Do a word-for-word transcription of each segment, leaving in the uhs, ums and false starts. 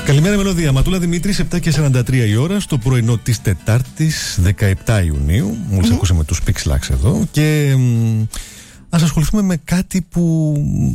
Καλημέρα, Μελωδία. Ματούλα Δημήτρης, επτά και σαράντα τρία η ώρα, στο πρωινό της Τετάρτης, δεκαεπτά Ιουνίου. Μόλις mm-hmm. ακούσαμε τους Pixlax εδώ. Και μ, ας ασχοληθούμε με κάτι που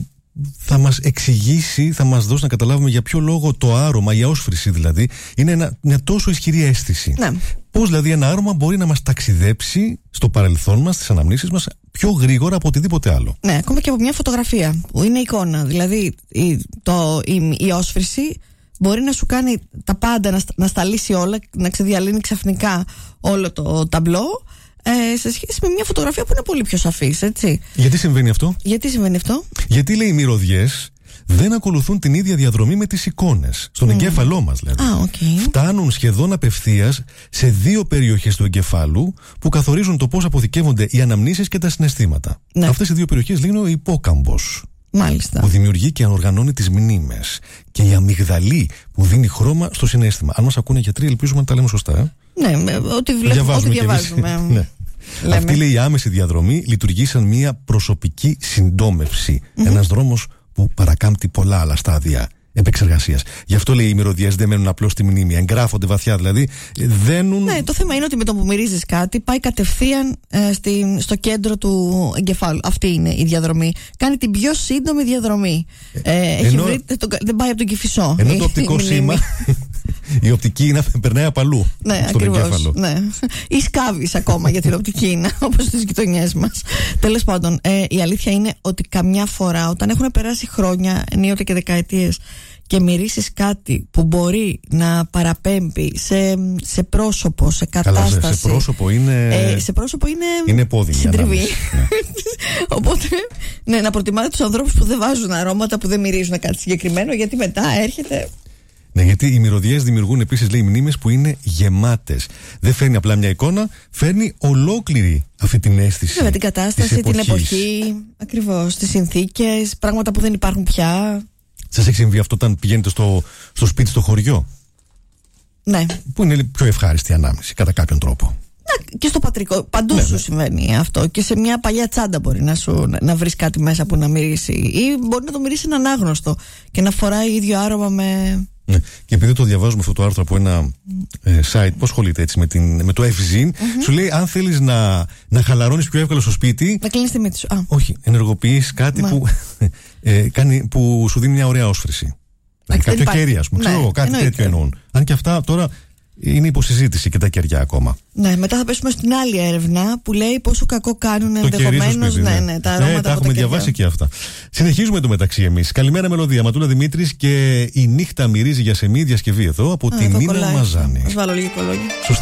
θα μας εξηγήσει, θα μας δώσει να καταλάβουμε για ποιο λόγο το άρωμα, η αόσφρηση δηλαδή, είναι ένα, μια τόσο ισχυρή αίσθηση. Ναι. Πώς δηλαδή ένα άρωμα μπορεί να μας ταξιδέψει στο παρελθόν μας, στις αναμνήσεις μας, πιο γρήγορα από οτιδήποτε άλλο. Ναι, ακόμα και από μια φωτογραφία που είναι εικόνα. Δηλαδή η, το, η, η αόσφρηση μπορεί να σου κάνει τα πάντα, να, να σταλίσει όλα, να ξεδιαλύνει ξαφνικά όλο το ταμπλό, ε, σε σχέση με μια φωτογραφία που είναι πολύ πιο σαφής, έτσι. Γιατί συμβαίνει αυτό? Γιατί συμβαίνει αυτό? Γιατί, λέει, οι μυρωδιές δεν ακολουθούν την ίδια διαδρομή με τις εικόνες. Στον mm. εγκέφαλό μας, δηλαδή. Ah, okay. Φτάνουν σχεδόν απευθείας σε δύο περιοχές του εγκεφάλου που καθορίζουν το πώς αποθηκεύονται οι αναμνήσεις και τα συναισθήματα. Ναι. Αυτές οι δύο περιοχές λέγονται ο υπόκαμπος. Μάλιστα. Που δημιουργεί και ανοργανώνει τις μνήμες. Και η αμυγδαλή που δίνει χρώμα στο συναίσθημα. Αν μας ακούνε γιατροί, ελπίζουμε να τα λέμε σωστά. Ε? Ναι, ό,τι βλέπουμε, ό,τι διαβάζουμε. Ναι. Αυτή, λέει, η άμεση διαδρομή λειτουργεί σαν μια προσωπική συντόμευση. Mm-hmm. Ένας δρόμος που παρακάμπτει πολλά άλλα στάδια επεξεργασίας. Γι' αυτό, λέει, οι μυρωδιές δεν μένουν απλώς στη μνήμη, εγγράφονται βαθιά, δηλαδή δένουν. Ναι, το θέμα είναι ότι με το που μυρίζεις κάτι πάει κατευθείαν ε, στην, στο κέντρο του εγκεφάλου. Αυτή είναι η διαδρομή. Κάνει την πιο σύντομη διαδρομή. Ε, έχει ενώ, βρει, το, δεν πάει από τον Κηφισό. Ενώ το οπτικό σήμα, η οπτική είναι περνάει από αλλού. Ναι, στον ακριβώς, εγκέφαλο. Ναι. Ή σκάβεις ακόμα για την οπτική είναι, όπως στις γειτονιές μας. Τέλος πάντων, ε, η αλήθεια είναι ότι καμιά φορά, όταν έχουν περάσει χρόνια, ενίοτε και δεκαετίες, και μυρίσεις κάτι που μπορεί να παραπέμπει σε, σε πρόσωπο, σε κατάσταση. Καλά, σε, σε πρόσωπο είναι. Ε, σε πρόσωπο είναι. Είναι πόδι. Συντριβή. Ναι. Οπότε, ναι, να προτιμάτε τους ανθρώπους που δεν βάζουν αρώματα, που δεν μυρίζουν κάτι συγκεκριμένο, γιατί μετά έρχεται. Ναι, γιατί οι μυρωδιές δημιουργούν επίσης, λέει, μνήμες που είναι γεμάτες. Δεν φέρνει απλά μια εικόνα, φέρνει ολόκληρη αυτή την αίσθηση. Με την κατάσταση, την εποχή, ακριβώς, τις συνθήκες, πράγματα που δεν υπάρχουν πια. Σας έχει συμβεί αυτό όταν πηγαίνετε στο, στο σπίτι, στο χωριό? Ναι. Που είναι πιο ευχάριστη ανάμνηση, κατά κάποιον τρόπο. Να, και στο πατρικό, παντού, ναι, σου, ναι, συμβαίνει αυτό. Και σε μια παλιά τσάντα μπορεί να, σου, να, να βρεις κάτι μέσα που να μυρίσει. Ή μπορεί να το μυρίσει έναν άγνωστο και να φοράει ίδιο άρωμα με. Ναι. Και επειδή το διαβάζουμε αυτό το άρθρο από ένα ε, site που ασχολείται έτσι με, την, με το εφ ζι, mm-hmm. σου λέει, αν θέλεις να, να χαλαρώνεις πιο εύκολα στο σπίτι, να κλείνεις τη μύτη σου. Α. Όχι, ενεργοποιείς κάτι που, ε, κάνει, που σου δίνει μια ωραία όσφρηση. Δηλαδή, κάποιο κερί, ας πούμε. Ναι, ξέρω εγώ, κάτι εννοείται. Τέτοιο εννοούν. Αν και αυτά τώρα είναι υποσυζήτηση και τα κεριά ακόμα. Ναι, μετά θα πέσουμε στην άλλη έρευνα που λέει πόσο κακό κάνουν ενδεχομένως, ναι, ναι, τα αρώματα. Ναι, τα έχουμε διαβάσει και αυτά. Συνεχίζουμε το μεταξύ εμείς. Καλημέρα, Μελωδία. Ματούλα Δημήτρης και η νύχτα μυρίζει για σεμί, διασκευή εδώ από τη Νίνα Μαζάνη. Ας βάλω λίγο κολόγια. Σωστά.